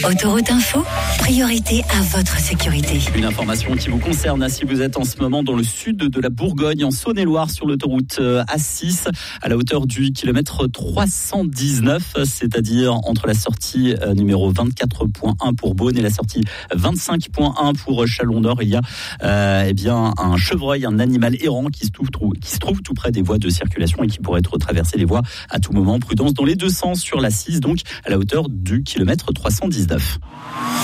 Autoroute Info, priorité à votre sécurité. Une information qui vous concerne si vous êtes en ce moment dans le sud de la Bourgogne, en Saône-et-Loire, sur l'autoroute A6, à la hauteur du kilomètre 319, c'est-à-dire entre la sortie numéro 24.1 pour Beaune et la sortie 25.1 pour Chalon-Nord. Il y a un chevreuil, un animal errant qui se trouve tout près des voies de circulation et qui pourrait traverser les voies à tout moment. Prudence dans les deux sens sur la 6, donc à la hauteur du kilomètre 319.